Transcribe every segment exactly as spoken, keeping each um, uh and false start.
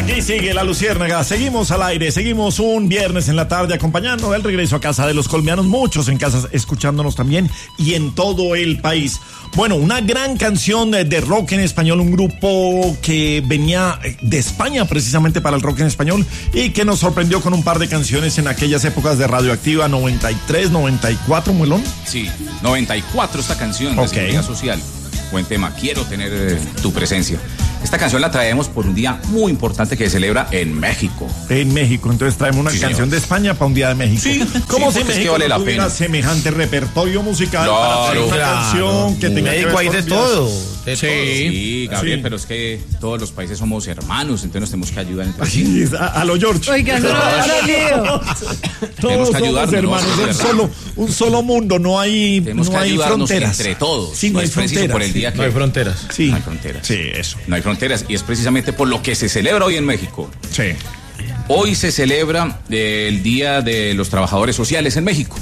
Aquí sigue la Luciérnaga, seguimos al aire, seguimos un viernes en la tarde acompañando el regreso a casa de los colombianos, muchos en casa escuchándonos también y en todo el país. Bueno, una gran canción de rock en español, un grupo que venía de España precisamente para el rock en español y que nos sorprendió con un par de canciones en aquellas épocas de Radioactiva, noventa y tres, noventa y cuatro, Muelón. Sí, noventa y cuatro esta canción, de okay. Seguridad Social. Buen tema, quiero tener eh, tu presencia. Esta canción la traemos por un día muy importante que se celebra en México. En México, entonces traemos una sí, canción señor. de España para un día de México. Sí, ¿Cómo sí, si México vale no la tuviera pena. semejante repertorio musical claro, para hacer una claro. canción que tenga México hay de todo, de sí, todo. Sí, Gabriel, sí. pero es que todos los países somos hermanos, entonces nos tenemos que ayudar entre sí. A, a lo George. Oiga, no, no, todos somos hermanos, ¿no? un solo, un solo mundo, no hay, tenemos no que hay fronteras. Entre todos. Sí, no, no hay es preciso fronteras. por el día que no hay fronteras. Sí. No hay fronteras. Sí, eso. No hay fronteras y es precisamente por lo que se celebra hoy en México. Sí. Hoy se celebra el Día de los Trabajadores Sociales en México.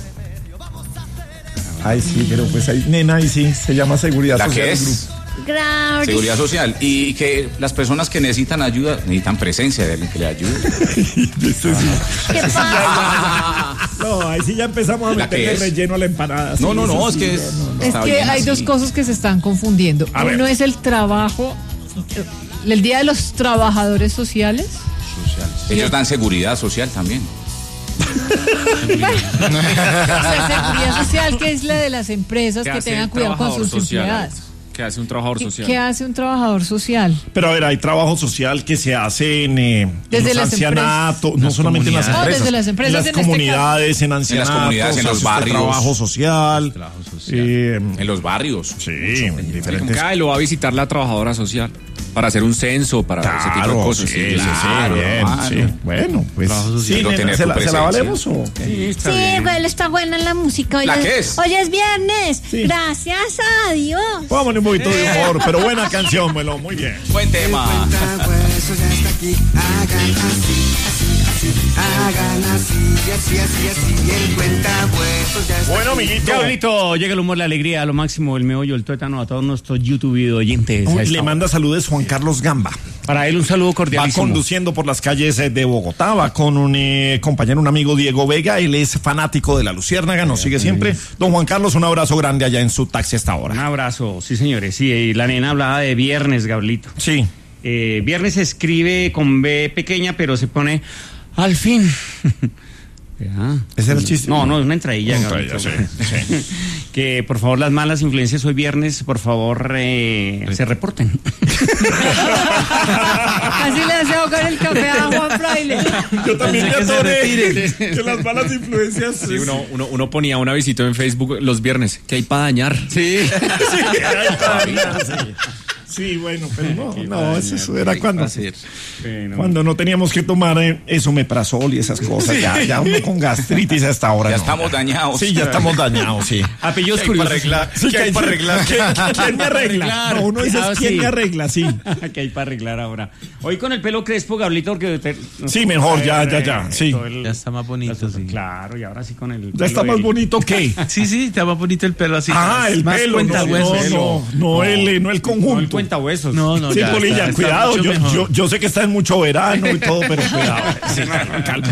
Ay, sí, pero pues ahí, nena, ahí sí, se llama Seguridad ¿La Social. qué es? Gracias. Seguridad Social. Y que las personas que necesitan ayuda, necesitan presencia de alguien que le ayude. Esto sí. ¿Qué pasa? No, ahí sí ya empezamos a meterle relleno a la empanada. No, sí, no, no, es sí, que es... no, no. Es que hay así. dos cosas que se están confundiendo. A Uno ver. es el trabajo, el Día de los Trabajadores Sociales. Ellos dan seguridad social también. O sea, seguridad social, que es la de las empresas que tengan cuidado con sus empleadas. ¿Qué hace un trabajador ¿Qué, social? ¿Qué hace un trabajador social? Pero a ver, hay trabajo social que se hace en, eh, Desde en los las ancianatos, no Las solamente en las comunidades. empresas. No, desde las empresas en las en este comunidades, en ancianatos, En las comunidades, en los hace usted barrios. trabajo social. Trabajo social. Eh, En los barrios. sí, en Como diferentes. que ay, lo va a visitar la trabajadora social para hacer un censo, para ese tipo de Claro, cosas. sí, sí, sí, claro, bien, hermano. sí. Bueno, pues Trabajo sí, social. Quiero nena, tener ¿se, tu la, ¿se la presencia. valemos o qué? Sí, está Sí, bien. güey, está buena la música. Hoy ¿La es, qué es? Hoy es viernes. Sí. Gracias a Dios. Vámonos un poquito de humor, pero buena canción, Melo, muy bien. Buen tema. Hueso ya está aquí, hagan así, así, así, hagan así, así, así, así, el cuentahuesos ya está Bueno, aquí. amiguito. Gabrielito, llega el humor, la alegría, a lo máximo, el meollo, el tuétano, a todos nuestros YouTube oyentes. Uy, a esta le hora. manda saludos Juan Carlos Gamba. Para él un saludo Va cordialísimo. conduciendo por las calles eh, de Bogotá, va con un eh, compañero, un amigo Diego Vega, él es fanático de la Luciérnaga, nos sigue siempre. Don Juan Carlos, un abrazo grande allá en su taxi hasta Un ahora. abrazo, sí señores, sí, y la nena hablaba de viernes, Gabrielito. Sí. Eh, viernes se escribe con B pequeña, pero se pone al fin. Ya. ¿Ese era el chiste? No, no, es una entradilla. Una Gabrielito. entradilla, sí, Que por favor las malas influencias hoy viernes, por favor, eh, se reporten. Así le hace ahogar el café a Juan Fraile. Yo también me Que se atoré retiren. que las malas influencias. Sí, uno, uno, uno ponía una visita en Facebook los viernes. ¿Qué hay para dañar? Sí. Sí, ahí está, sí. Sí, bueno, pero no, no, eso, eso era cuando, Bueno. cuando no teníamos que tomar eh, esomeprazol y esas cosas. Ya, ya uno con gastritis hasta ahora. Ya no. estamos dañados. Sí, ya estamos dañados, sí. Apellidos ¿Qué hay para curiosos. arreglar? Sí, ¿qué hay para arreglar? ¿Qué- qué- ¿Quién me arregla? No, uno dice, Ah, ¿quién sí. me arregla? Sí. Que hay para arreglar ahora. Hoy con el pelo crespo, Gabrielito, porque te- Sí, mejor, ya, ya, ya, sí. todo el- Ya está más bonito, sí. Claro, y ahora sí con el. ¿Ya está pelo más del- bonito que? Sí, sí, está más bonito el pelo así. Ah, el más pelo, cuenta no, huesos. no, no, no, el, eh, no el No, el conjunto. cuenta huesos. No, no, Sí, ya Polilla, está- está cuidado, mucho yo, mejor. yo, yo sé que está en mucho verano y todo, pero cuidado. Sí, calma.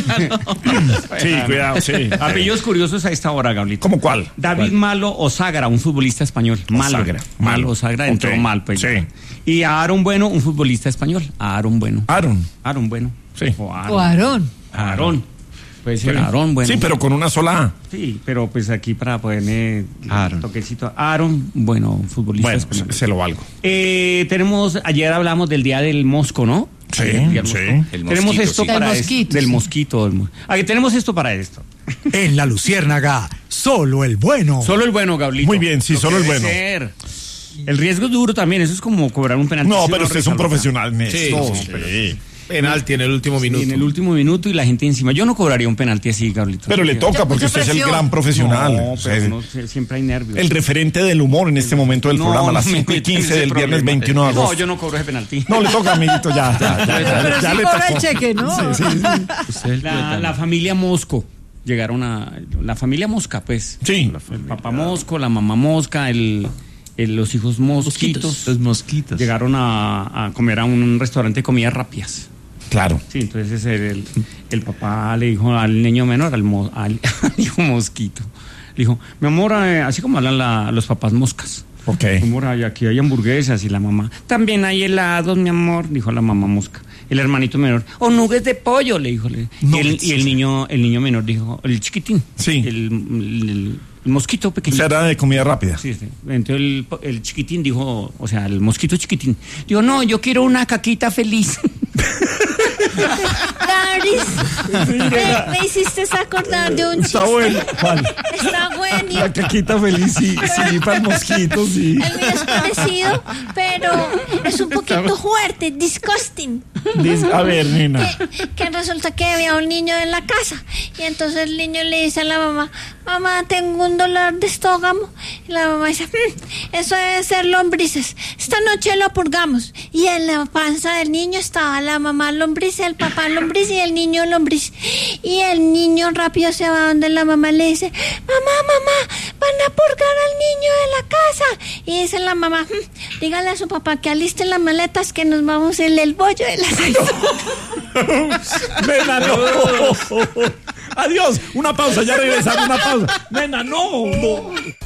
Sí, cuidado, sí. Apellidos curiosos a esta hora, Gabrielito. ¿Cómo cuál? David Malo Osagra, un futbolista español. Malo. Osagra, Malo Malo. Osagra entró Ok, mal, pues. sí. Y a Aaron Bueno, un futbolista español. A Aaron Bueno. Aaron. Aaron Bueno. Sí. O O Aaron. Aarón. Aaron. Puede ser Aaron Bueno. Sí, pero con una sola A. Sí, pero pues aquí para ponerme Aaron. un toquecito. Aaron, bueno, un futbolista Bueno, español. se, se lo valgo. Eh, tenemos, ayer hablamos del día del mosco, ¿no? Sí, Ayer, día del sí. mosco. El Tenemos mosquito, esto sí. para Del es- mosquito, del sí. mosquito. del mo- Aquí tenemos esto para esto. En la Luciérnaga, solo el bueno. Solo el bueno, Gablito. Muy bien, sí, Lo solo que el debe bueno. ser. El riesgo es duro también, eso es como cobrar un penalti. No, ¿Sí o pero usted es un Ricardo? profesional en Sí, esto. sí, pero- Sí. Penalti en el último Sí, minuto. en el último minuto y la gente encima. Yo no cobraría un penalti así, Gablito. Pero le toca porque usted es el gran profesional. No, O sea, pero uno se- siempre hay nervios. el referente del humor en este momento del No, programa, a las no me cinco y metas en quince ese del viernes problema. veintiuno de agosto. No, yo no cobro ese penalti. No, le toca, amiguito, ya, ya, ya, ya, Pero ya sí le cobra tocó. el cheque, ¿no? Sí, sí, sí. Usted es el La, tuétano. la familia Mosco. Llegaron a. La familia Mosca, pues. Sí. El papá Mosco, la mamá Mosca, el, el- los hijos mosquitos. Los mosquitos. Llegaron a, a comer a un restaurante de comidas rápidas. Claro. Sí, entonces el, el, el papá le dijo al niño menor, al, mo, al, al hijo mosquito, le dijo, mi amor, eh, así como hablan la, los papás moscas. Ok. Mi amor, ay, aquí hay hamburguesas. Y la mamá, también hay helados, mi amor, dijo la mamá mosca. El hermanito menor, o nuggets de pollo, le dijo. Le, y, el, y el niño el niño menor dijo, el chiquitín. Sí. El, el, el mosquito pequeño. Será de comida rápida. Sí, sí. Entonces el, el chiquitín dijo, o sea, el mosquito chiquitín, dijo, no, yo quiero una caquita feliz. Garis, me, me hiciste acordar de un chiste. Está bueno. ¿Cuál? Está bueno. La caquita feliz, sí, sí, para el mosquito, sí. El mío es parecido, pero es un poquito fuerte, disgusting. Dice, a ver, nena. Que, que resulta que había un niño en la casa y entonces el niño le dice a la mamá, mamá, tengo un dolor de estómago. Y la mamá dice, hm, eso debe ser lombrices. Esta noche lo purgamos. Y en la panza del niño estaba la mamá lombriz, el papá lombriz y el niño lombriz. Y el niño rápido se va donde la mamá le dice, mamá, mamá, van a purgar al niño de la casa. Y dice la mamá, hm, dígale a su papá que aliste las maletas que nos vamos en el bollo de la salsa. Nena, no. Adiós. Una pausa, ya regresamos. Una pausa. Nena, no. No.